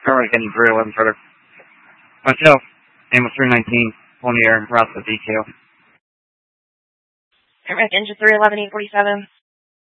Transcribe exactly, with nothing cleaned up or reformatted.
Currently getting three eleven further. Myself, Amos three nineteen, on the air, route to detail. Current engine three eleven, eight forty-seven.